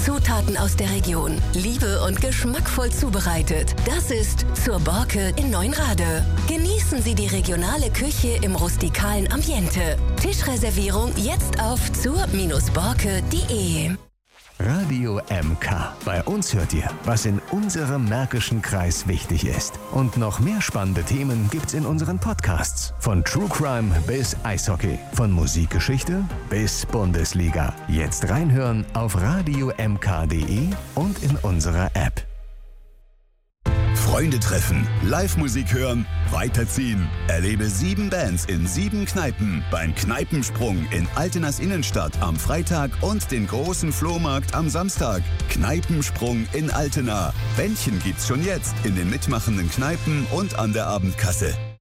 Zutaten aus der Region. Liebe und geschmackvoll zubereitet. Das ist Zur Borke in Neunrade. Genießen Sie die regionale Küche im rustikalen Ambiente. Tischreservierung jetzt auf zur-borke.de. Radio MK. Bei uns hört ihr, was in unserem Märkischen Kreis wichtig ist. Und noch mehr spannende Themen gibt's in unseren Podcasts. Von True Crime bis Eishockey. Von Musikgeschichte bis Bundesliga. Jetzt reinhören auf radiomk.de und in unserer App. Freunde treffen, Live-Musik hören, weiterziehen. Erlebe 7 Bands in 7 Kneipen beim Kneipensprung in Altenas Innenstadt am Freitag und den großen Flohmarkt am Samstag. Kneipensprung in Altena. Bändchen gibt's schon jetzt in den mitmachenden Kneipen und an der Abendkasse.